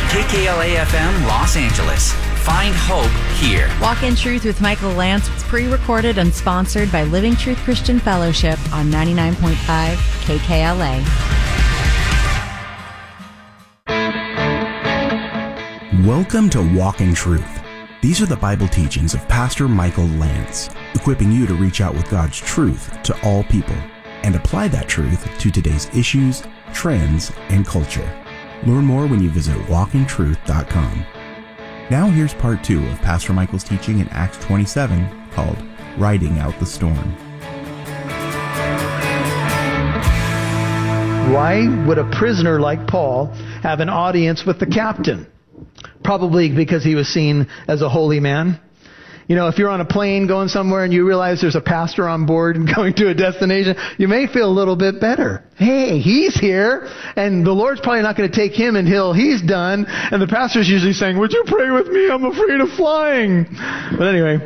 KKLA-FM Los Angeles. Find hope here. Walk in Truth with Michael Lance was pre-recorded and sponsored by Living Truth Christian Fellowship on 99.5 KKLA. Welcome to Walk in Truth. These are the Bible teachings of Pastor Michael Lance, equipping you to reach out with God's truth to all people and apply that truth to today's issues, trends, and culture. Learn more when you visit walkintruth.com. Now here's part 2 of Pastor Michael's teaching in Acts 27 called Riding Out the Storm. Why would a prisoner like Paul have an audience with the captain? Probably because he was seen as a holy man. You know, if you're on a plane going somewhere and you realize there's a pastor on board and going to a destination, you may feel a little bit better. Hey, he's here, and the Lord's probably not going to take him until he's done. And the pastor's usually saying, "Would you pray with me? I'm afraid of flying." But anyway,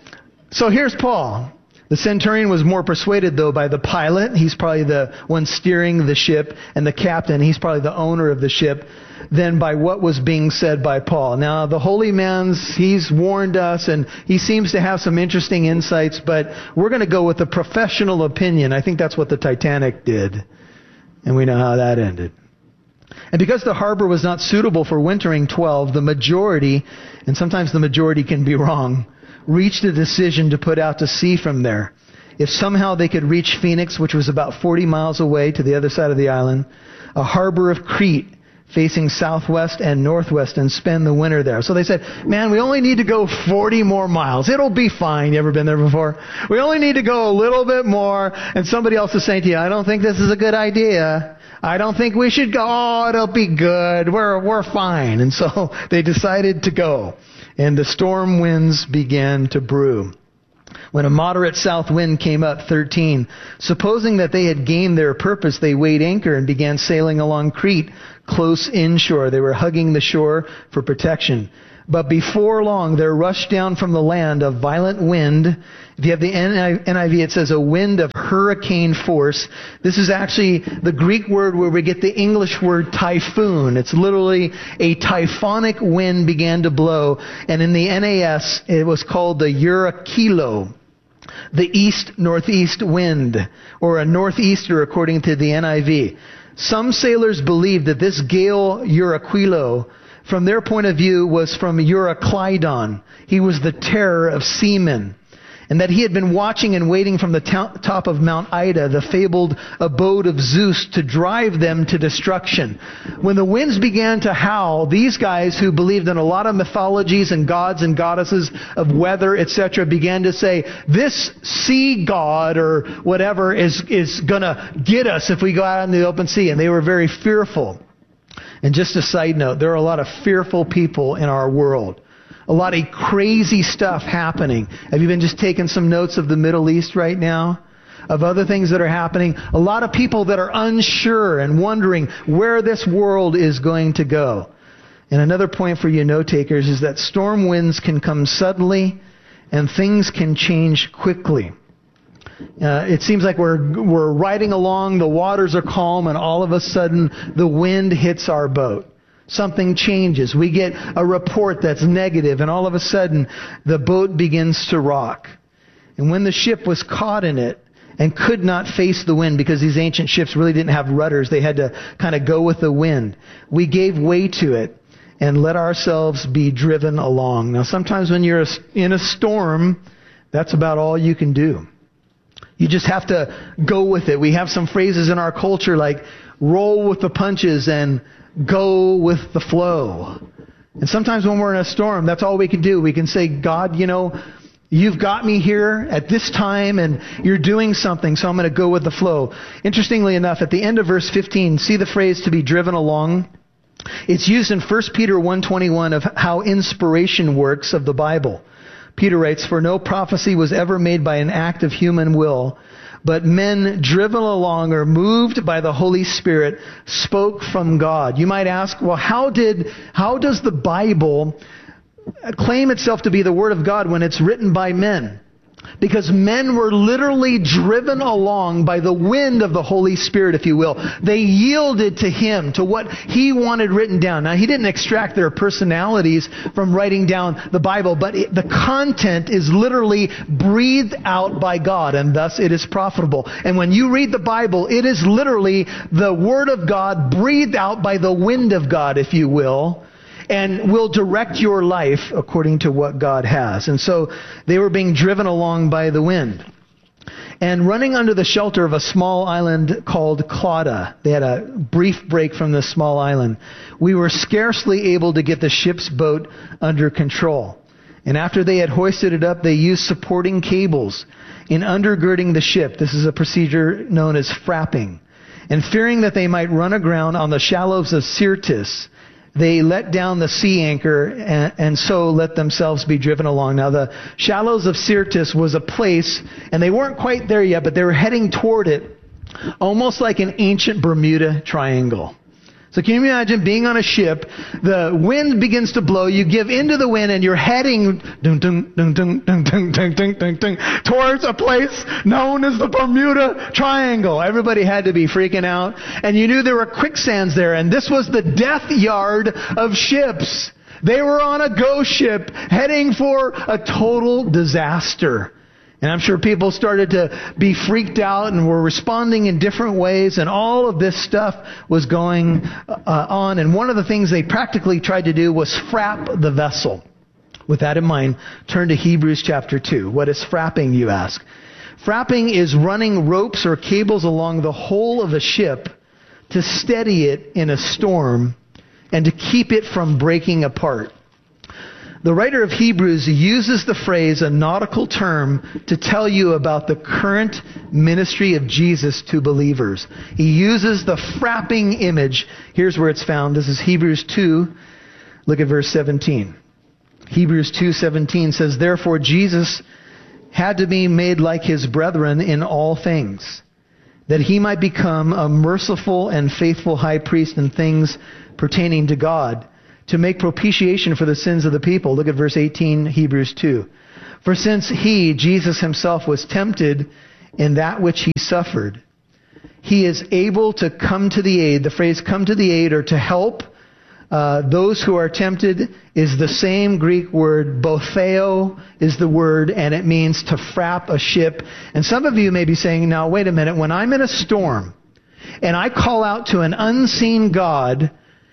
so here's Paul. The centurion was more persuaded, though, by the pilot. He's probably the one steering the ship, and the captain, he's probably the owner of the ship, than by what was being said by Paul. Now, the holy man's, he's warned us, and he seems to have some interesting insights, but we're going to go with a professional opinion. I think that's what the Titanic did, and we know how that ended. And because the harbor was not suitable for wintering 12, the majority, and sometimes the majority can be wrong, reached a decision to put out to sea from there. If somehow they could reach Phoenix, which was about 40 miles away to the other side of the island, a harbor of Crete facing southwest and northwest, and spend the winter there. So they said, man, we only need to go 40 more miles. It'll be fine. You ever been there before? We only need to go a little bit more. And somebody else is saying to you, I don't think this is a good idea. I don't think we should go. Oh, it'll be good. We're fine. And so they decided to go. And the storm winds began to brew. When a moderate south wind came up, 13, supposing that they had gained their purpose, they weighed anchor and began sailing along Crete, close inshore. They were hugging the shore for protection. But before long, there rushed down from the land a violent wind. If you have the NIV, it says a wind of hurricane force. This is actually the Greek word where we get the English word typhoon. It's literally a typhonic wind began to blow. And in the NAS, it was called the Eurykilo, the east-northeast wind, or a northeaster according to the NIV. Some sailors believed that this gale Eurykilo, from their point of view, was from Euroclydon. He was the terror of seamen. And that he had been watching and waiting from the top of Mount Ida, the fabled abode of Zeus, to drive them to destruction. When the winds began to howl, these guys who believed in a lot of mythologies and gods and goddesses of weather, etc., began to say, this sea god or whatever is going to get us if we go out in the open sea. And they were very fearful. And just a side note, there are a lot of fearful people in our world. A lot of crazy stuff happening. Have you been just taking some notes of the Middle East right now? Of other things that are happening? A lot of people that are unsure and wondering where this world is going to go. And another point for you note takers is that storm winds can come suddenly and things can change quickly. It seems like we're riding along, the waters are calm, and all of a sudden the wind hits our boat. Something changes. We get a report that's negative, and all of a sudden the boat begins to rock. And when the ship was caught in it and could not face the wind, because these ancient ships really didn't have rudders, they had to kind of go with the wind, we gave way to it and let ourselves be driven along. Now, sometimes when you're in a storm, that's about all you can do. You just have to go with it. We have some phrases in our culture like roll with the punches and go with the flow. And sometimes when we're in a storm, that's all we can do. We can say, God, you know, you've got me here at this time and you're doing something, so I'm going to go with the flow. Interestingly enough, at the end of verse 15, see the phrase to be driven along? It's used in 1 Peter 1:21 of how inspiration works of the Bible. Peter writes, for no prophecy was ever made by an act of human will, but men driven along or moved by the Holy Spirit spoke from God. You might ask, well, how does the Bible claim itself to be the Word of God when it's written by men? because men were literally driven along by the wind of the Holy Spirit, if you will. They yielded to Him, to what He wanted written down. Now, He didn't extract their personalities from writing down the Bible, but the content is literally breathed out by God, and thus it is profitable. And when you read the Bible, it is literally the Word of God breathed out by the wind of God, if you will, and will direct your life according to what God has. And so they were being driven along by the wind. And running under the shelter of a small island called Clauda, they had a brief break from this small island. We were scarcely able to get the ship's boat under control. And after they had hoisted it up, they used supporting cables in undergirding the ship. This is a procedure known as frapping. And fearing that they might run aground on the shallows of Syrtis, they let down the sea anchor and so let themselves be driven along. Now, the shallows of Syrtis was a place, and they weren't quite there yet, but they were heading toward it, almost like an ancient Bermuda Triangle. So can you imagine being on a ship, the wind begins to blow, you give into the wind, and you're heading towards a place known as the Bermuda Triangle. Everybody had to be freaking out, and you knew there were quicksands there, and this was the death yard of ships. They were on a ghost ship heading for a total disaster. And I'm sure people started to be freaked out and were responding in different ways, and all of this stuff was going on. And one of the things they practically tried to do was frap the vessel. With that in mind, turn to Hebrews chapter 2. What is frapping, you ask? Frapping is running ropes or cables along the hull of a ship to steady it in a storm and to keep it from breaking apart. The writer of Hebrews uses the phrase, a nautical term, to tell you about the current ministry of Jesus to believers. He uses the frapping image. Here's where it's found. This is Hebrews 2. Look at verse 17. Hebrews 2:17 says, "Therefore Jesus had to be made like His brethren in all things, that He might become a merciful and faithful high priest in things pertaining to God, to make propitiation for the sins of the people." Look at verse 18, Hebrews 2. "For since He, Jesus Himself, was tempted in that which He suffered, He is able to come to the aid." The phrase "come to the aid" or "to help" those who are tempted is the same Greek word. Botheo is the word, and it means to frap a ship. And some of you may be saying, now wait a minute, when I'm in a storm and I call out to an unseen God,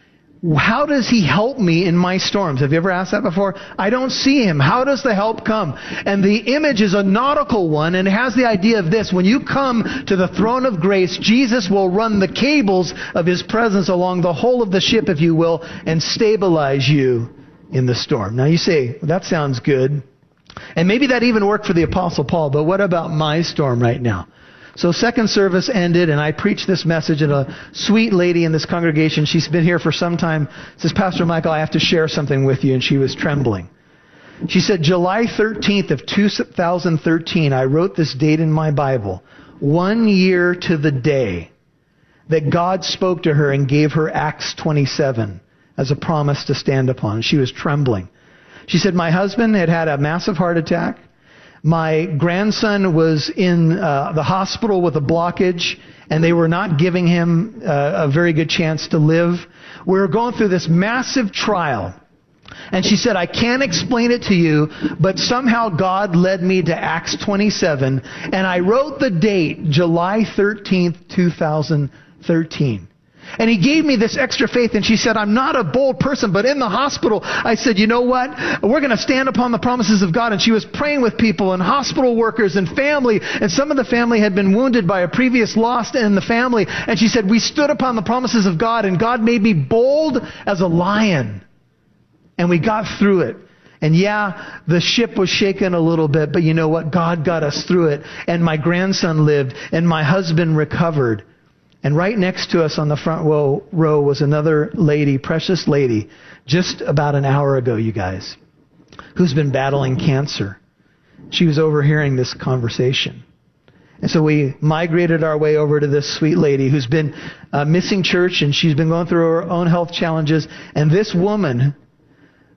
how does He help me in my storms? Have you ever asked that before? I don't see Him. How does the help come? And the image is a nautical one, and it has the idea of this. When you come to the throne of grace, Jesus will run the cables of His presence along the whole of the ship, if you will, and stabilize you in the storm. Now you say, well, that sounds good. And maybe that even worked for the Apostle Paul, but what about my storm right now? So second service ended, and I preached this message, and a sweet lady in this congregation, she's been here for some time, says, "Pastor Michael, I have to share something with you," and she was trembling. She said, "July 13th of 2013, I wrote this date in my Bible, 1 year to the day that God spoke to her and gave her Acts 27 as a promise to stand upon." She was trembling. She said, "My husband had had a massive heart attack. My grandson was in the hospital with a blockage, and they were not giving him a very good chance to live. We were going through this massive trial." And she said, "I can't explain it to you, but somehow God led me to Acts 27, and I wrote the date, July 13th, 2013. And He gave me this extra faith." And she said, "I'm not a bold person, but in the hospital, I said, you know what? We're going to stand upon the promises of God." And she was praying with people and hospital workers and family. And some of the family had been wounded by a previous loss in the family. And she said, "We stood upon the promises of God, and God made me bold as a lion. And we got through it. And yeah, the ship was shaken a little bit, but you know what? God got us through it. And my grandson lived, and my husband recovered." And right next to us on the front row was another lady, precious lady, just about an hour ago, you guys, who's been battling cancer. She was overhearing this conversation. And so we migrated our way over to this sweet lady who's been missing church, and she's been going through her own health challenges. And this woman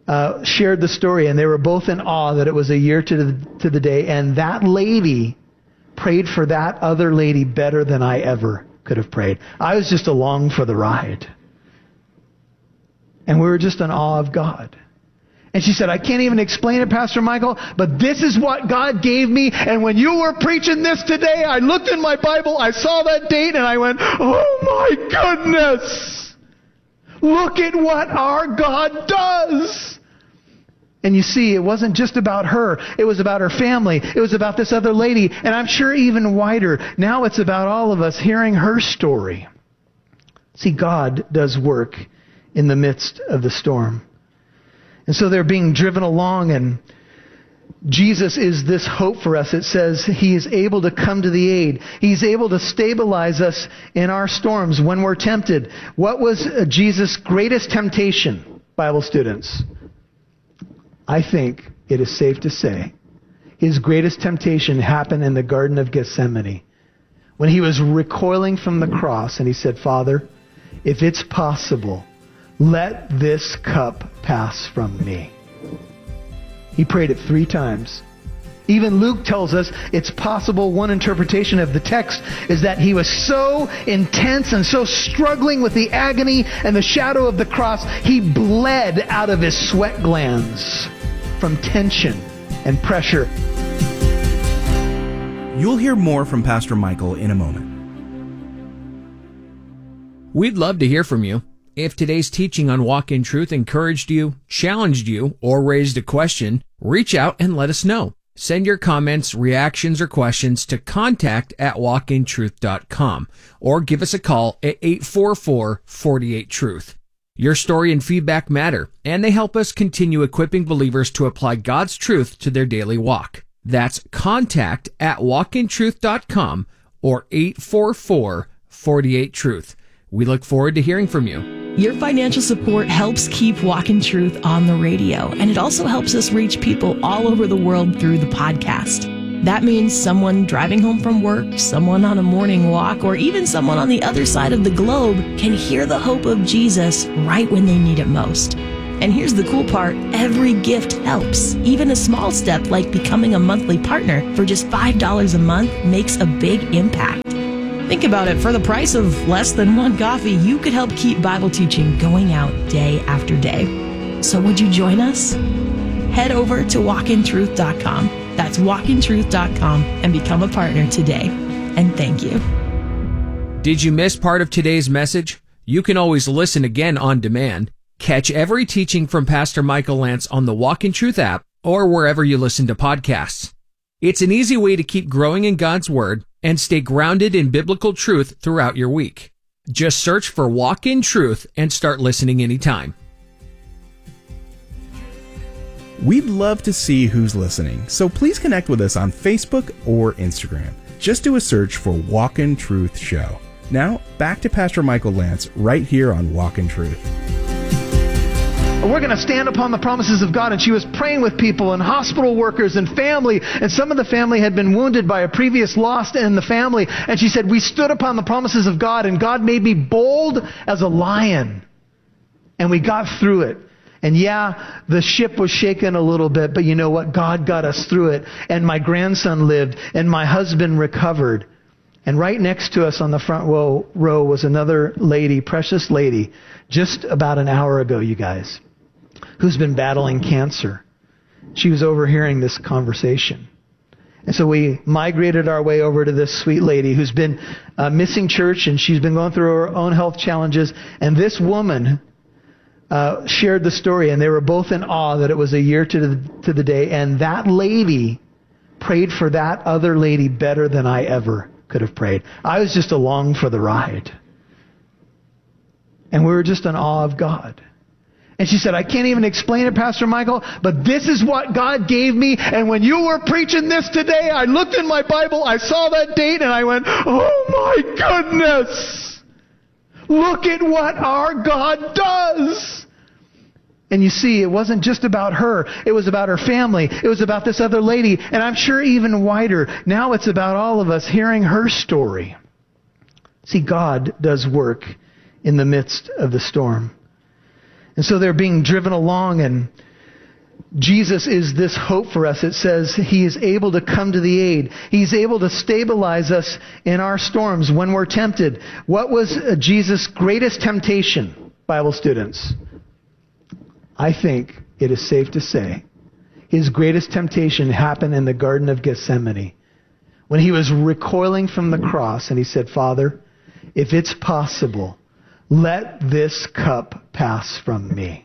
shared the story, and they were both in awe that it was a year to the day, and that lady prayed for that other lady better than I ever could have prayed. I was just along for the ride. And we were just in awe of God. And she said, I can't even explain it, Pastor Michael, but this is what God gave me. And when you were preaching this today, I looked in my Bible, I saw that date, and I went, oh my goodness! Look at what our God does! And you see, it wasn't just about her. It was about her family. It was about this other lady. And I'm sure even wider. Now it's about all of us hearing her story. See, God does work in the midst of the storm. And so they're being driven along, and Jesus is this hope for us. It says He is able to come to the aid. He's able to stabilize us in our storms when we're tempted. What was Jesus' greatest temptation, Bible students? I think it is safe to say His greatest temptation happened in the Garden of Gethsemane when He was recoiling from the cross and He said, Father, if it's possible, let this cup pass from me. He prayed it 3 times. Even Luke tells us it's possible. One interpretation of the text is that He was so intense and so struggling with the agony and the shadow of the cross, He bled out of His sweat glands from tension and pressure. You'll hear more from Pastor Michael in a moment. We'd love to hear from you. If today's teaching on Walk in Truth encouraged you, challenged you, or raised a question, reach out and let us know. Send your comments, reactions, or questions to contact@walkintruth.com or give us a call at 844-48-TRUTH. Your story and feedback matter, and they help us continue equipping believers to apply God's truth to their daily walk. That's contact@walkintruth.com or 844-48-TRUTH. We look forward to hearing from you. Your financial support helps keep Walk in Truth on the radio, and it also helps us reach people all over the world through the podcast. That means someone driving home from work, someone on a morning walk, or even someone on the other side of the globe can hear the hope of Jesus right when they need it most. And here's the cool part, every gift helps. Even a small step like becoming a monthly partner for just $5 a month makes a big impact. Think about it. For the price of less than 1 coffee, you could help keep Bible teaching going out day after day. So would you join us? Head over to walkintruth.com. That's walkintruth.com and become a partner today. And thank you. Did you miss part of today's message? You can always listen again on demand. Catch every teaching from Pastor Michael Lantz on the Walk in Truth app or wherever you listen to podcasts. It's an easy way to keep growing in God's Word and stay grounded in biblical truth throughout your week. Just search for Walk in Truth and start listening anytime. We'd love to see who's listening, so please connect with us on Facebook or Instagram. Just do a search for Walk in Truth Show. Now, back to Pastor Michael Lantz right here on Walk in Truth. We're going to stand upon the promises of God. And she was praying with people and hospital workers and family. And some of the family had been wounded by a previous loss in the family. And she said, we stood upon the promises of God, and God made me bold as a lion. And we got through it. And yeah, the ship was shaken a little bit, but you know what? God got us through it. And my grandson lived, and my husband recovered. And right next to us on the front row was another lady, precious lady, just about an hour ago, you guys, who's been battling cancer. She was overhearing this conversation. And so we migrated our way over to this sweet lady who's been missing church, and she's been going through her own health challenges. And this woman shared the story, and they were both in awe that it was a year to the day. And that lady prayed for that other lady better than I ever could have prayed. I was just along for the ride. And we were just in awe of God. And she said, I can't even explain it, Pastor Michael, but this is what God gave me. And when you were preaching this today, I looked in my Bible, I saw that date, and I went, oh my goodness! Look at what our God does! And you see, it wasn't just about her. It was about her family. It was about this other lady. And I'm sure even wider. Now it's about all of us hearing her story. See, God does work in the midst of the storm. And so they're being driven along, and Jesus is this hope for us. It says he is able to come to the aid. He's able to stabilize us in our storms when we're tempted. What was Jesus' greatest temptation, Bible students? I think it is safe to say his greatest temptation happened in the Garden of Gethsemane when he was recoiling from the cross and he said, Father, if it's possible, let this cup pass from me.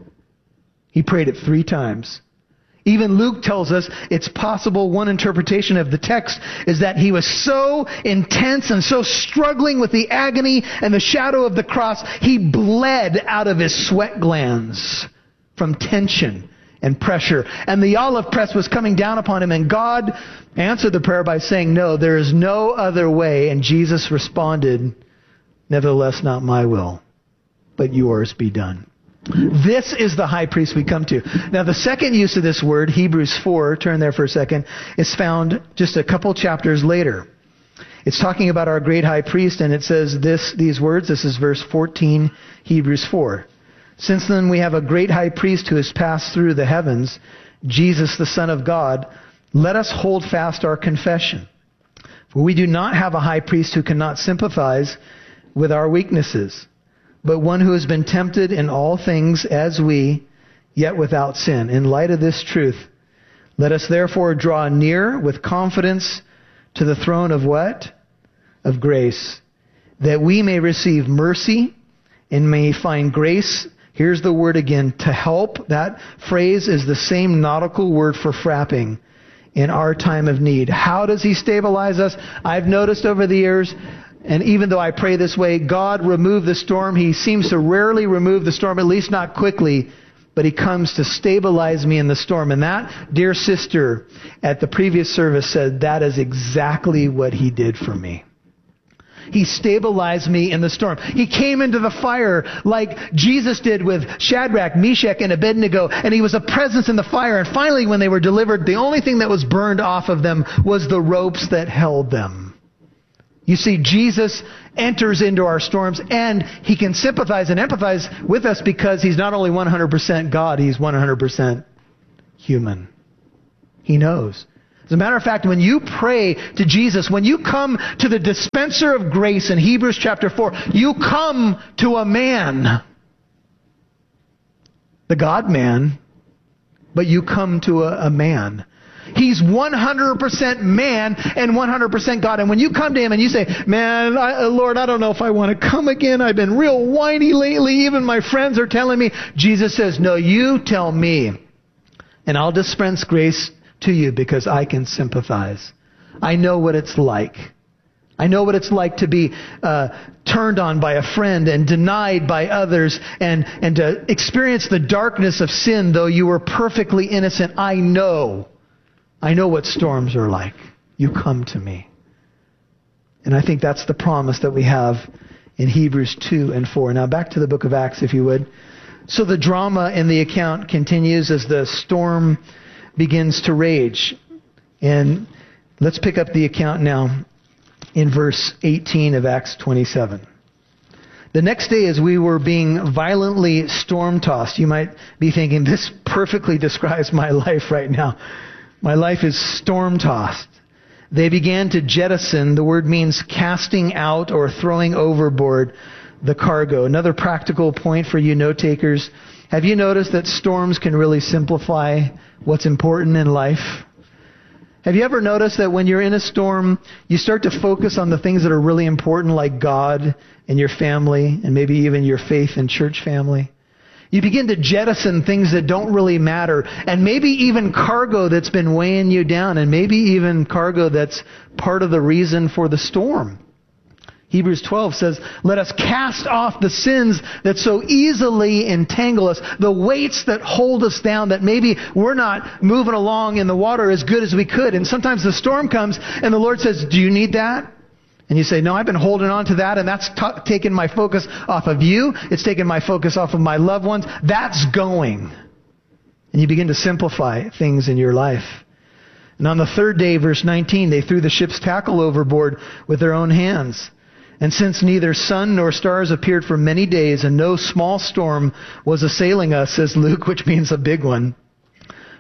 He prayed it 3 times. Even Luke tells us it's possible. One interpretation of the text is that he was so intense and so struggling with the agony and the shadow of the cross, he bled out of his sweat glands from tension and pressure. And the olive press was coming down upon him, and God answered the prayer by saying, no, there is no other way. And Jesus responded, nevertheless, not my will, but yours be done. This is the high priest we come to. Now, the second use of this word, Hebrews 4, turn there for a second, is found just a couple chapters later. It's talking about our great high priest, and it says these words. This is verse 14, Hebrews 4. Since then we have a great high priest who has passed through the heavens, Jesus, the Son of God, let us hold fast our confession. For we do not have a high priest who cannot sympathize with our weaknesses, but one who has been tempted in all things as we, yet without sin. In light of this truth, let us therefore draw near with confidence to the throne of what? Of grace, that we may receive mercy and may find grace. Here's the word again, to help. That phrase is the same nautical word for frapping in our time of need. How does he stabilize us? I've noticed over the years, and even though I pray this way, God remove the storm. He seems to rarely remove the storm, at least not quickly, but he comes to stabilize me in the storm. And that, dear sister, at the previous service said, that is exactly what he did for me. He stabilized me in the storm. He came into the fire like Jesus did with Shadrach, Meshach, and Abednego, and he was a presence in the fire. And finally, when they were delivered, the only thing that was burned off of them was the ropes that held them. You see, Jesus enters into our storms, and he can sympathize and empathize with us because he's not only 100% God, he's 100% human. He knows. As a matter of fact, when you pray to Jesus, when you come to the dispenser of grace in Hebrews chapter 4, you come to a man, the God-man, but you come to a man. He's 100% man and 100% God. And when you come to him and you say, man, Lord, I don't know if I want to come again. I've been real whiny lately. Even my friends are telling me. Jesus says, no, you tell me, and I'll dispense grace to you because I can sympathize. I know what it's like. I know what it's like to be turned on by a friend and denied by others and to experience the darkness of sin though you were perfectly innocent. I know what storms are like. You come to me. And I think that's the promise that we have in Hebrews 2 and 4. Now back to the book of Acts, if you would. So the drama in the account continues as the storm begins to rage. And let's pick up the account now in verse 18 of Acts 27. The next day, as we were being violently storm-tossed, you might be thinking, this perfectly describes my life right now. My life is storm-tossed. They began to jettison. The word means casting out or throwing overboard the cargo. Another practical point for you note-takers. Have you noticed that storms can really simplify what's important in life? Have you ever noticed that when you're in a storm, you start to focus on the things that are really important, like God and your family and maybe even your faith and church family? You begin to jettison things that don't really matter, and maybe even cargo that's been weighing you down, and maybe even cargo that's part of the reason for the storm. Hebrews 12 says, let us cast off the sins that so easily entangle us, the weights that hold us down, that maybe we're not moving along in the water as good as we could. And sometimes the storm comes and the Lord says, do you need that? And you say, no, I've been holding on to that, and that's taken my focus off of you. It's taken my focus off of my loved ones. That's going. And you begin to simplify things in your life. And on the third day, verse 19, they threw the ship's tackle overboard with their own hands. And since neither sun nor stars appeared for many days, and no small storm was assailing us, says Luke, which means a big one,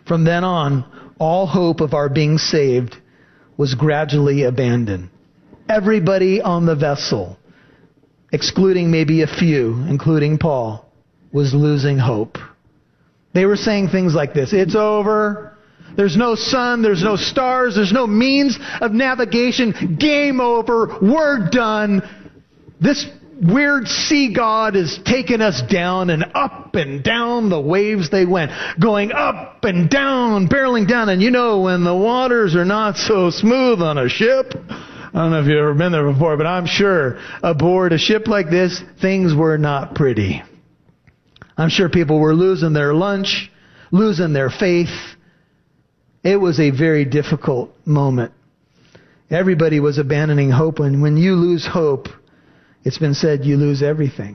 From then on, all hope of our being saved was gradually abandoned. Everybody on the vessel, excluding maybe a few, including Paul, was losing hope. They were saying things like this: it's over. There's no sun, there's no stars, there's no means of navigation. Game over. We're done. This weird sea god has taken us down, and up and down the waves they went, going up and down, barreling down. And you know, when the waters are not so smooth on a ship, I don't know if you've ever been there before, but I'm sure aboard a ship like this, things were not pretty. I'm sure people were losing their lunch, losing their faith. It was a very difficult moment. Everybody was abandoning hope, and when you lose hope, it's been said you lose everything.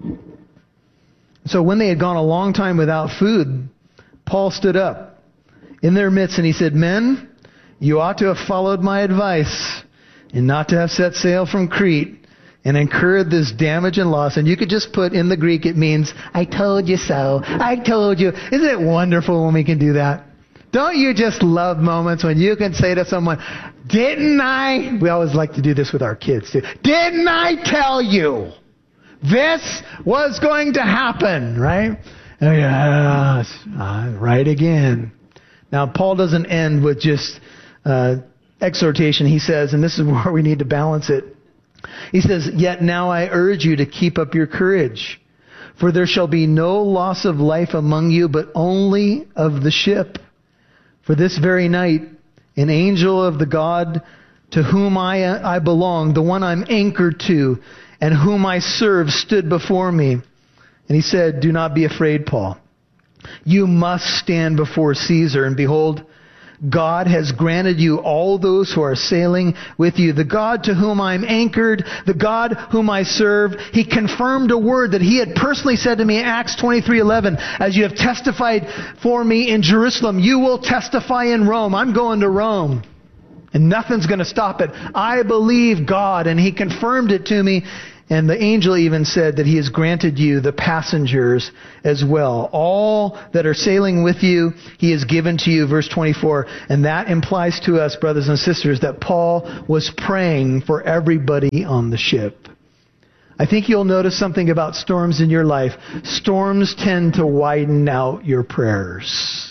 So when they had gone a long time without food, Paul stood up in their midst and he said, "Men, you ought to have followed my advice and not to have set sail from Crete and incurred this damage and loss." And you could just put in the Greek, it means, "I told you so. I told you." Isn't it wonderful when we can do that? Don't you just love moments when you can say to someone, "Didn't I?" We always like to do this with our kids too. "Didn't I tell you this was going to happen?" Right? Oh, yeah, right again. Now, Paul doesn't end with just exhortation. He says, and this is where we need to balance it. He says, "Yet now I urge you to keep up your courage, for there shall be no loss of life among you, but only of the ship. For this very night, an angel of the God to whom I belong, the one I'm anchored to, and whom I serve, stood before me." And he said, "Do not be afraid, Paul. You must stand before Caesar, and behold, God has granted you all those who are sailing with you. The God to whom I'm anchored, the God whom I serve." He confirmed a word that he had personally said to me in Acts 23:11. "As you have testified for me in Jerusalem, you will testify in Rome." I'm going to Rome, and nothing's going to stop it. I believe God, and he confirmed it to me. And the angel even said that he has granted you the passengers as well. All that are sailing with you, he has given to you. Verse 24. And that implies to us, brothers and sisters, that Paul was praying for everybody on the ship. I think you'll notice something about storms in your life. Storms tend to widen out your prayers.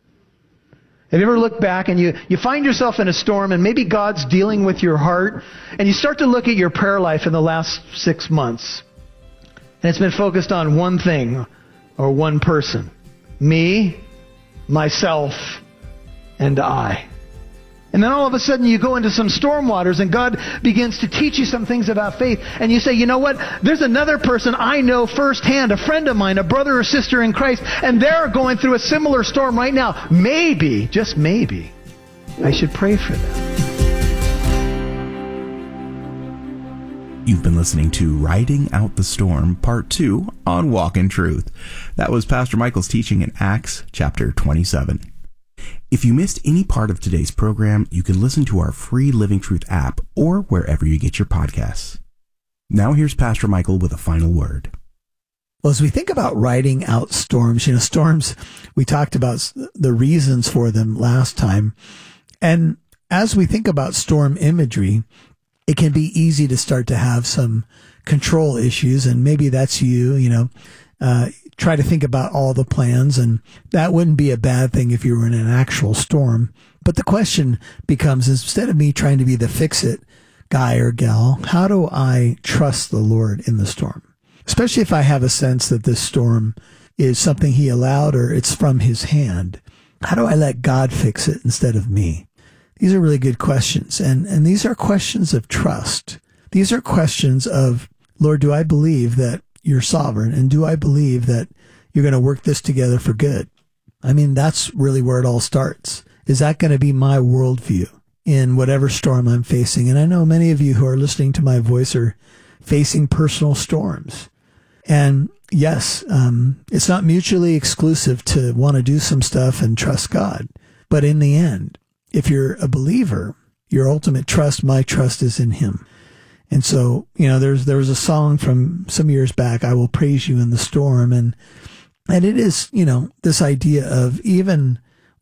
Have you ever looked back and you find yourself in a storm, and maybe God's dealing with your heart, and you start to look at your prayer life in the last 6 months, and it's been focused on one thing or one person: me, myself, and I. And then all of a sudden you go into some storm waters, and God begins to teach you some things about faith. And you say, "You know what? There's another person I know firsthand, a friend of mine, a brother or sister in Christ, and they're going through a similar storm right now. Maybe, just maybe, I should pray for them." You've been listening to Riding Out the Storm, Part 2 on Walk in Truth. That was Pastor Michael's teaching in Acts chapter 27. If you missed any part of today's program, you can listen to our free Living Truth app or wherever you get your podcasts. Now here's Pastor Michael with a final word. Well, as we think about riding out storms, storms, we talked about the reasons for them last time. And as we think about storm imagery, it can be easy to start to have some control issues. And maybe that's you, try to think about all the plans, and that wouldn't be a bad thing if you were in an actual storm. But the question becomes, instead of me trying to be the fix-it guy or gal, how do I trust the Lord in the storm? Especially if I have a sense that this storm is something he allowed or it's from his hand. How do I let God fix it instead of me? These are really good questions. And these are questions of trust. These are questions of, Lord, do I believe that you're sovereign? And do I believe that you're going to work this together for good? I mean, that's really where it all starts. Is that going to be my worldview in whatever storm I'm facing? And I know many of you who are listening to my voice are facing personal storms. And yes, it's not mutually exclusive to want to do some stuff and trust God. But in the end, if you're a believer, your ultimate trust, my trust, is in him. And so, there was a song from some years back, "I Will Praise You in the Storm." And it is, this idea of even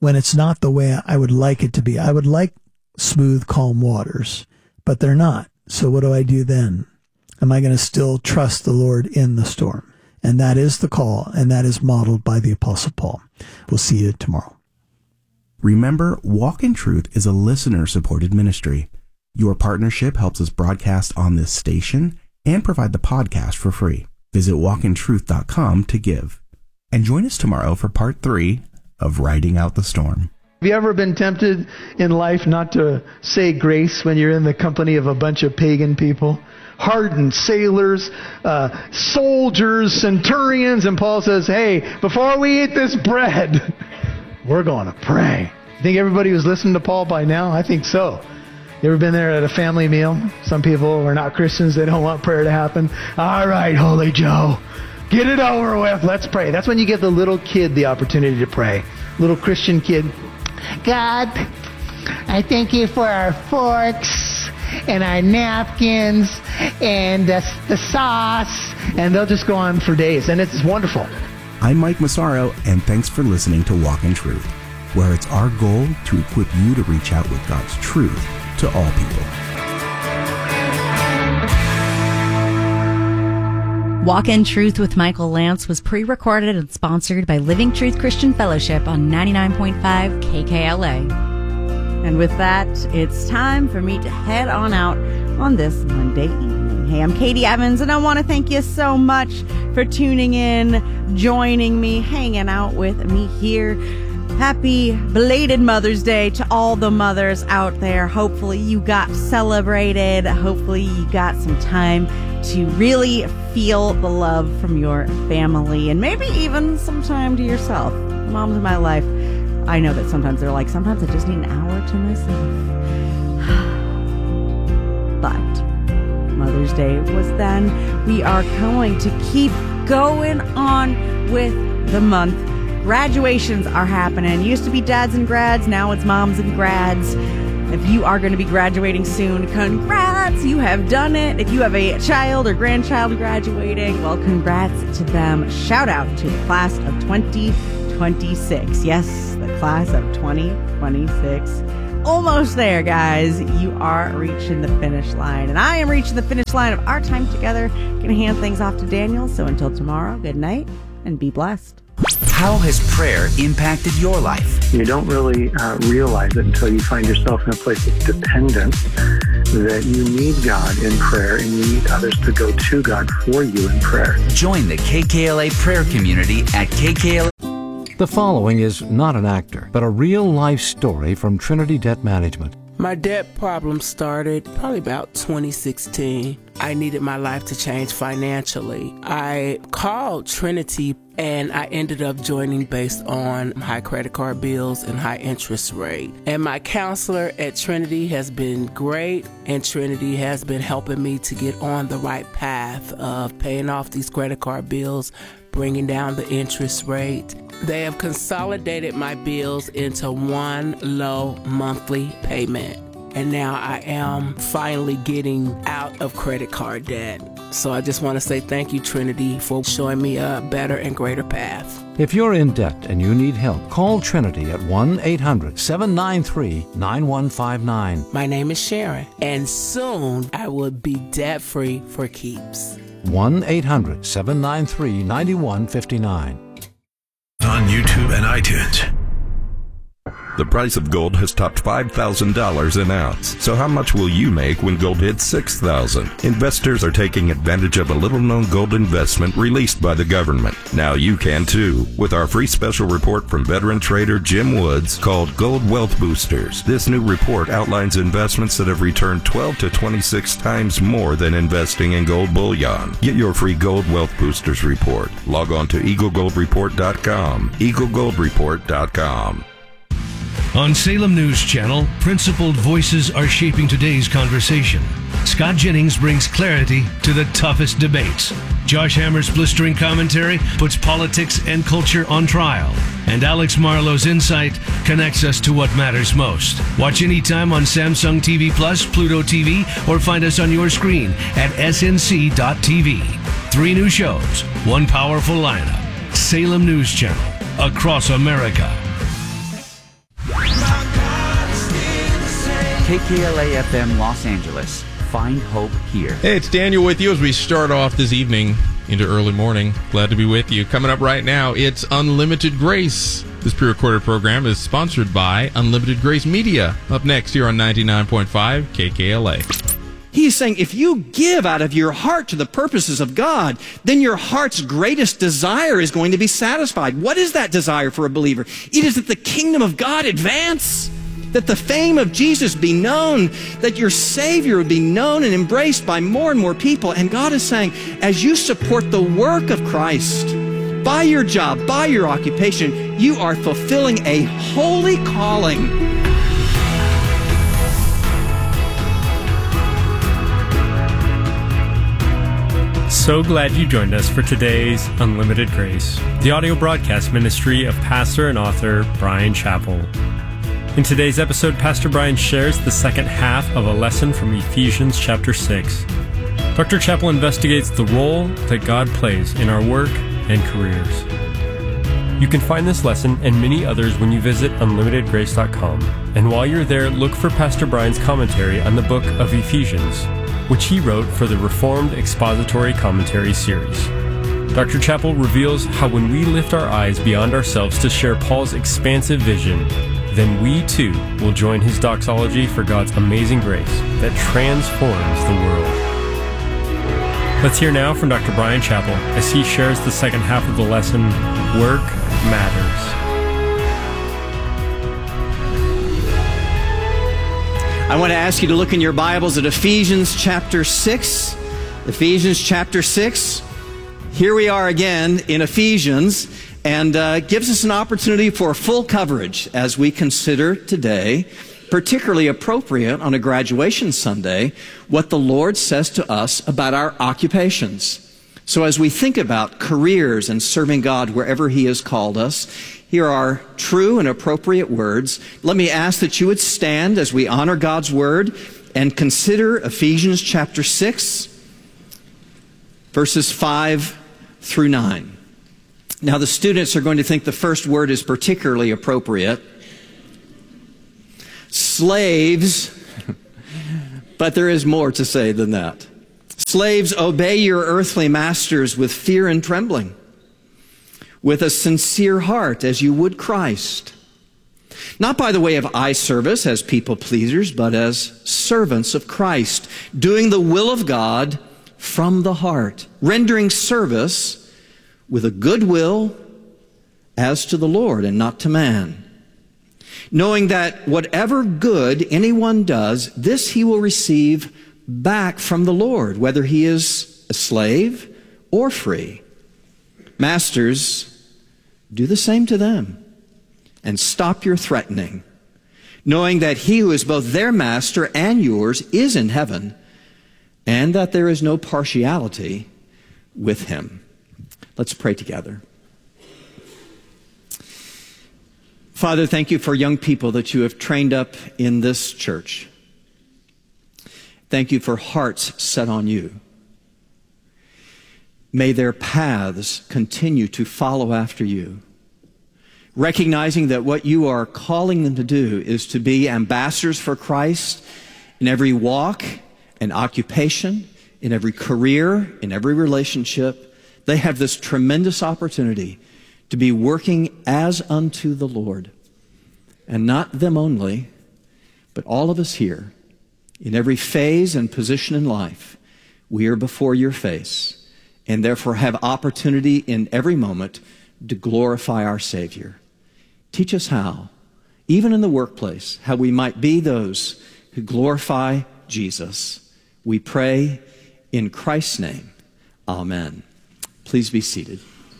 when it's not the way I would like it to be. I would like smooth, calm waters, but they're not. So what do I do then? Am I going to still trust the Lord in the storm? And that is the call, and that is modeled by the Apostle Paul. We'll see you tomorrow. Remember, Walk in Truth is a listener-supported ministry. Your partnership helps us broadcast on this station and provide the podcast for free. Visit walkintruth.com to give. And join us tomorrow for part 3 of Riding Out the Storm. Have you ever been tempted in life not to say grace when you're in the company of a bunch of pagan people? Hardened sailors, soldiers, centurions, and Paul says, hey, before we eat this bread, we're going to pray. You think everybody was listening to Paul by now? I think so. You ever been there at a family meal? Some people are not Christians. They don't want prayer to happen. All right, Holy Joe, get it over with. Let's pray. That's when you give the little kid the opportunity to pray. Little Christian kid. God, I thank you for our forks and our napkins and the sauce. And they'll just go on for days. And it's wonderful. I'm Mike Massaro, and thanks for listening to Walk in Truth, where it's our goal to equip you to reach out with God's truth to all people. Walk in Truth with Michael Lance was pre-recorded and sponsored by Living Truth Christian Fellowship on 99.5 KKLA. And with that, it's time for me to head on out on this Monday evening. Hey, I'm Katie Evans, and I want to thank you so much for tuning in, joining me, hanging out with me here. Happy belated Mother's Day to all the mothers out there. Hopefully you got celebrated. Hopefully you got some time to really feel the love from your family and maybe even some time to yourself. Moms in my life, I know that sometimes they're like, sometimes I just need an hour to myself. But Mother's Day was then. We are going to keep going on with the month. Graduations are happening. It used to be dads and grads. Now it's moms and grads. If you are going to be graduating soon, congrats, you have done it. If you have a child or grandchild graduating, well, congrats to them. Shout out to the class of 2026. Yes, the class of 2026. Almost there, guys. You are reaching the finish line. And I am reaching the finish line of our time together. Going to hand things off to Daniel. So until tomorrow, good night and be blessed. How has prayer impacted your life? You don't really realize it until you find yourself in a place of dependence, that you need God in prayer and you need others to go to God for you in prayer. Join the KKLA prayer community at KKLA. The following is not an actor, but a real-life story from Trinity Debt Management. My debt problem started probably about 2016. I needed my life to change financially. I called Trinity and I ended up joining based on high credit card bills and high interest rate. And my counselor at Trinity has been great, and Trinity has been helping me to get on the right path of paying off these credit card bills, bringing down the interest rate. They have consolidated my bills into one low monthly payment. And now I am finally getting out of credit card debt. So I just want to say thank you, Trinity, for showing me a better and greater path. If you're in debt and you need help, call Trinity at 1-800-793-9159. My name is Sharon, and soon I will be debt-free for keeps. 1-800-793-9159. On YouTube and iTunes. The price of gold has topped $5,000 an ounce. So how much will you make when gold hits $6,000? Investors are taking advantage of a little-known gold investment released by the government. Now you can too, with our free special report from veteran trader Jim Woods called Gold Wealth Boosters. This new report outlines investments that have returned 12 to 26 times more than investing in gold bullion. Get your free Gold Wealth Boosters report. Log on to EagleGoldReport.com. EagleGoldReport.com. On Salem News Channel, principled voices are shaping today's conversation. Scott Jennings brings clarity to the toughest debates. Josh Hammer's blistering commentary puts politics and culture on trial. And Alex Marlowe's insight connects us to what matters most. Watch anytime on Samsung TV Plus, Pluto TV, or find us on your screen at snc.tv. 3 new shows, 1 powerful lineup. Salem News Channel, across America. KKLA FM Los Angeles. Find hope here. Hey, it's Daniel with you as we start off this evening into early morning. Glad to be with you. Coming up right now, it's Unlimited Grace. This pre-recorded program is sponsored by Unlimited Grace Media. Up next here on 99.5 KKLA. He's saying if you give out of your heart to the purposes of God, then your heart's greatest desire is going to be satisfied. What is that desire for a believer? It is that the kingdom of God advance, that the fame of Jesus be known, that your Savior would be known and embraced by more and more people. And God is saying, as you support the work of Christ, by your job, by your occupation, you are fulfilling a holy calling. So glad you joined us for today's Unlimited Grace, the audio broadcast ministry of pastor and author Bryan Chapell. In today's episode, Pastor Bryan shares the second half of a lesson from Ephesians chapter 6. Dr. Chapell investigates the role that God plays in our work and careers. You can find this lesson and many others when you visit unlimitedgrace.com. And while you're there, look for Pastor Bryan's commentary on the book of Ephesians, which he wrote for the Reformed Expository Commentary series. Dr. Chapell reveals how when we lift our eyes beyond ourselves to share Paul's expansive vision, then we too will join his doxology for God's amazing grace that transforms the world. Let's hear now from Dr. Bryan Chapell as he shares the second half of the lesson, Work Matters. I want to ask you to look in your Bibles at Ephesians chapter 6. Ephesians chapter 6. Here we are again in Ephesians, and gives us an opportunity for full coverage as we consider today, particularly appropriate on a graduation Sunday, what the Lord says to us about our occupations. So as we think about careers and serving God wherever He has called us, here are true and appropriate words. Let me ask that you would stand as we honor God's Word and consider Ephesians chapter 6, verses 5 through 9. Now, the students are going to think the first word is particularly appropriate. Slaves, but there is more to say than that. Slaves, obey your earthly masters with fear and trembling, with a sincere heart as you would Christ. Not by the way of eye service as people pleasers, but as servants of Christ, doing the will of God from the heart, rendering service with a good will as to the Lord and not to man, knowing that whatever good anyone does, this he will receive back from the Lord, whether he is a slave or free. Masters, do the same to them, and stop your threatening, knowing that he who is both their master and yours is in heaven, and that there is no partiality with him. Let's pray together. Father, thank you for young people that you have trained up in this church. Thank you for hearts set on you. May their paths continue to follow after you, recognizing that what you are calling them to do is to be ambassadors for Christ in every walk and occupation, in every career, in every relationship. They have this tremendous opportunity to be working as unto the Lord. And not them only, but all of us here, in every phase and position in life, we are before your face, and therefore have opportunity in every moment to glorify our Savior. Teach us how, even in the workplace, how we might be those who glorify Jesus. We pray in Christ's name. Amen. Please be seated.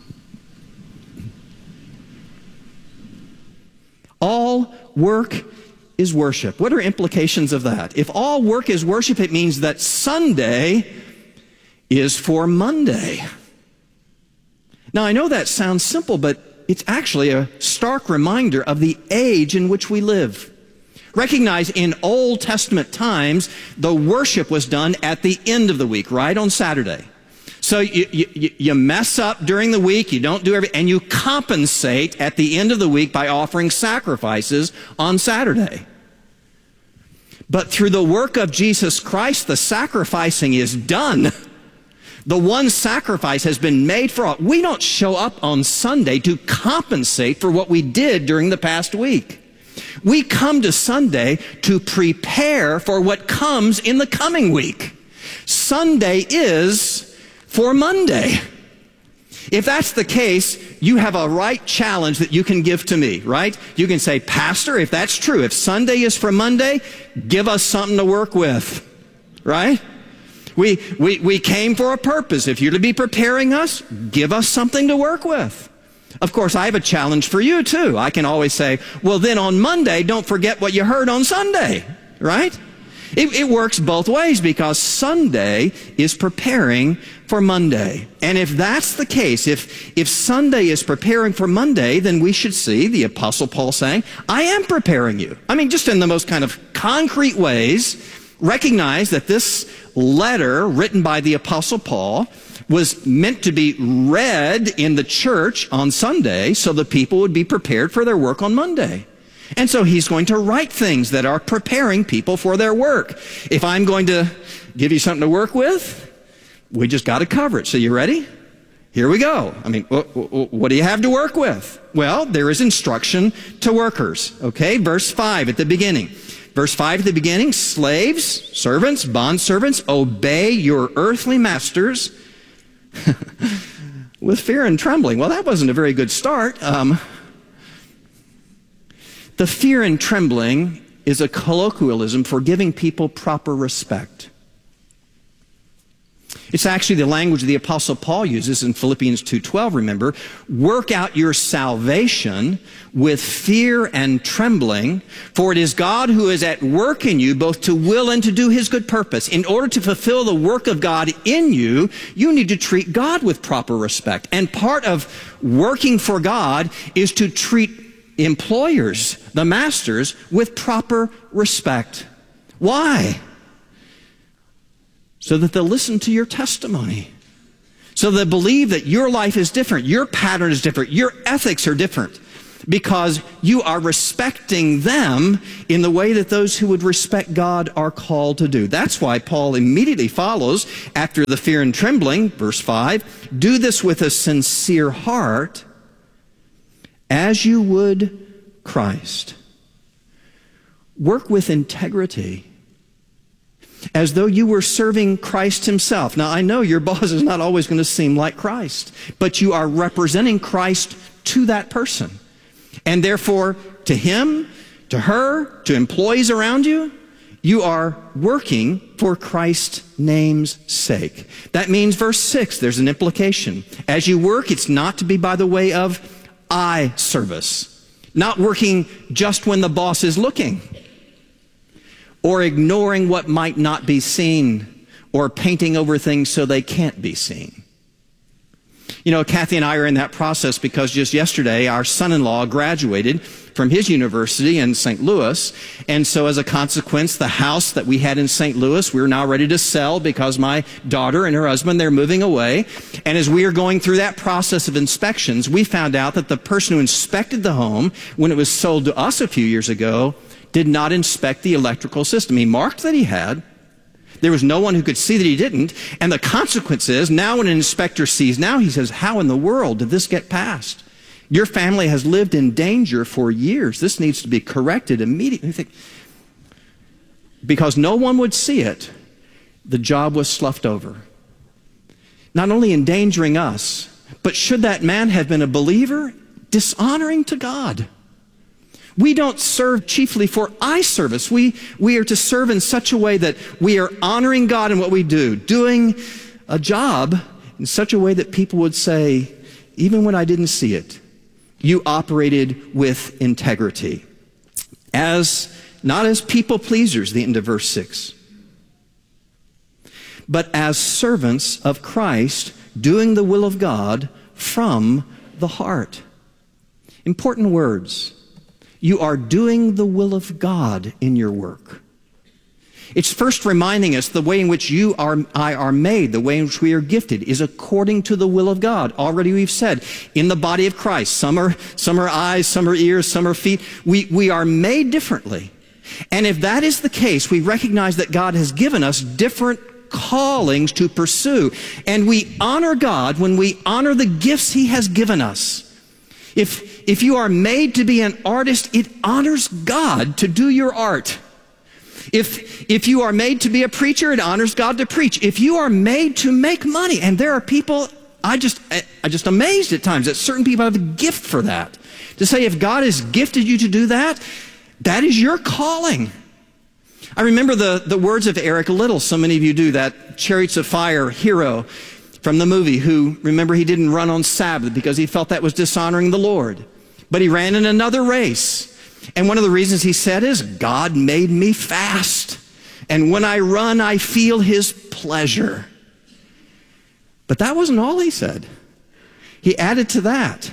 All work is worship. What are implications of that? If all work is worship, it means that Sunday is for Monday. Now, I know that sounds simple, but it's actually a stark reminder of the age in which we live. Recognize in Old Testament times, the worship was done at the end of the week, right? On Saturday. So you mess up during the week, you don't do everything, and you compensate at the end of the week by offering sacrifices on Saturday. But through the work of Jesus Christ, the sacrificing is done. The one sacrifice has been made for all. We don't show up on Sunday to compensate for what we did during the past week. We come to Sunday to prepare for what comes in the coming week. Sunday is for Monday. If that's the case, you have a right challenge that you can give to me, right? You can say, Pastor, if that's true, if Sunday is for Monday, give us something to work with, right? We came for a purpose. If you're to be preparing us, give us something to work with. Of course, I have a challenge for you too. I can always say, well, then on Monday, don't forget what you heard on Sunday, right? It works both ways because Sunday is preparing for Monday. And if that's the case, if Sunday is preparing for Monday, then we should see the Apostle Paul saying, I am preparing you. I mean, just in the most kind of concrete ways, recognize that this letter written by the Apostle Paul was meant to be read in the church on Sunday so the people would be prepared for their work on Monday. And so he's going to write things that are preparing people for their work. If I'm going to give you something to work with, we just got to cover it. So you ready? Here we go. I mean, what do you have to work with? Well, there is instruction to workers. Okay, verse 5 at the beginning. Verse 5 at the beginning, slaves, servants, bondservants, obey your earthly masters with fear and trembling. Well, that wasn't a very good start. The fear and trembling is a colloquialism for giving people proper respect. It's actually the language the Apostle Paul uses in Philippians 2:12, remember. Work out your salvation with fear and trembling, for it is God who is at work in you, both to will and to do his good purpose. In order to fulfill the work of God in you, you need to treat God with proper respect. And part of working for God is to treat employers, the masters, with proper respect. Why? So that they'll listen to your testimony. So they'll believe that your life is different, your pattern is different, your ethics are different. Because you are respecting them in the way that those who would respect God are called to do. That's why Paul immediately follows after the fear and trembling, verse 5, do this with a sincere heart, as you would Christ. Work with integrity, as though you were serving Christ himself. Now, I know your boss is not always going to seem like Christ, but you are representing Christ to that person. And therefore, to him, to her, to employees around you, you are working for Christ's name's sake. That means, verse 6, there's an implication. As you work, it's not to be by the way of eye service. Not working just when the boss is looking, or ignoring what might not be seen, or painting over things so they can't be seen. You know, Kathy and I are in that process because just yesterday our son-in-law graduated from his university in St. Louis. And so as a consequence, the house that we had in St. Louis, we're now ready to sell because my daughter and her husband, they're moving away. And as we are going through that process of inspections, we found out that the person who inspected the home when it was sold to us a few years ago did not inspect the electrical system. He marked that he had. There was no one who could see that he didn't. And the consequence is, now when an inspector sees now, he says, how in the world did this get passed? Your family has lived in danger for years. This needs to be corrected immediately. Because no one would see it, the job was sloughed over. Not only endangering us, but should that man have been a believer, dishonoring to God. We don't serve chiefly for eye service. We are to serve in such a way that we are honoring God in what we do, doing a job in such a way that people would say, even when I didn't see it, you operated with integrity. Not as people pleasers, the end of verse 6, but as servants of Christ, doing the will of God from the heart. Important words. You are doing the will of God in your work. It's first reminding us the way in which you I are made, the way in which we are gifted, is according to the will of God. Already we've said, in the body of Christ, some are eyes, some are ears, some are feet. We are made differently. And if that is the case, we recognize that God has given us different callings to pursue. And we honor God when we honor the gifts He has given us. If you are made to be an artist, it honors God to do your art. If you are made to be a preacher, it honors God to preach. If you are made to make money, and there are people, I just amazed at times that certain people have a gift for that. To say if God has gifted you to do that, that is your calling. I remember the words of Eric Liddell. So many of you do, that Chariots of Fire hero from the movie, who, remember, he didn't run on Sabbath because he felt that was dishonoring the Lord. But he ran in another race. And one of the reasons he said is, God made me fast. And when I run, I feel His pleasure. But that wasn't all he said. He added to that,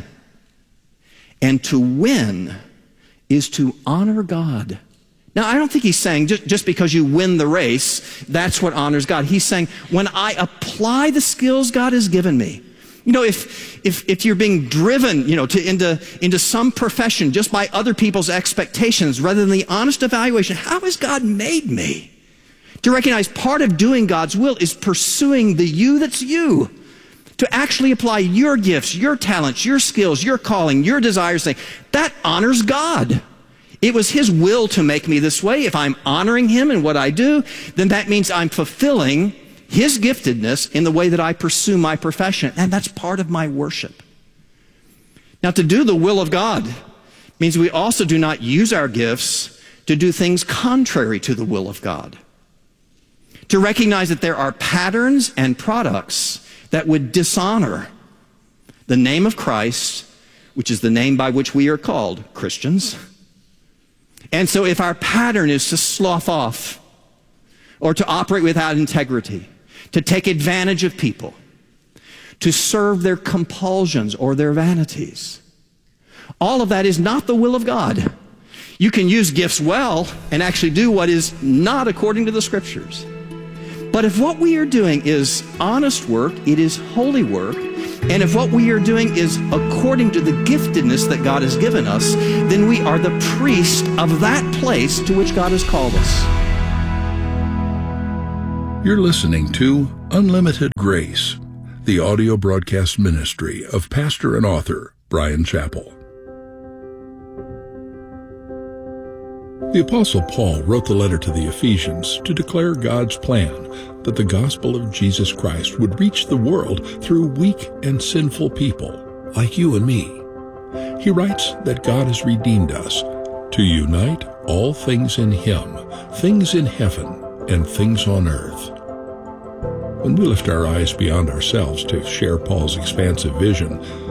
and to win is to honor God. Now, I don't think he's saying just because you win the race, that's what honors God. He's saying, when I apply the skills God has given me, you know, if you're being driven, you know, into some profession just by other people's expectations rather than the honest evaluation, how has God made me? To recognize part of doing God's will is pursuing the you that's you. To actually apply your gifts, your talents, your skills, your calling, your desires, that honors God. It was His will to make me this way. If I'm honoring Him in what I do, then that means I'm fulfilling His giftedness in the way that I pursue my profession. And that's part of my worship. Now, to do the will of God means we also do not use our gifts to do things contrary to the will of God. To recognize that there are patterns and products that would dishonor the name of Christ, which is the name by which we are called Christians. And so if our pattern is to slough off, or to operate without integrity, to take advantage of people, to serve their compulsions or their vanities, all of that is not the will of God. You can use gifts well and actually do what is not according to the Scriptures. But if what we are doing is honest work, it is holy work, and if what we are doing is according to the giftedness that God has given us, then we are the priest of that place to which God has called us. You're listening to Unlimited Grace, the audio broadcast ministry of pastor and author Bryan Chapell. The Apostle Paul wrote the letter to the Ephesians to declare God's plan that the gospel of Jesus Christ would reach the world through weak and sinful people like you and me. He writes that God has redeemed us to unite all things in Him, things in heaven and things on earth. When we lift our eyes beyond ourselves to share Paul's expansive vision,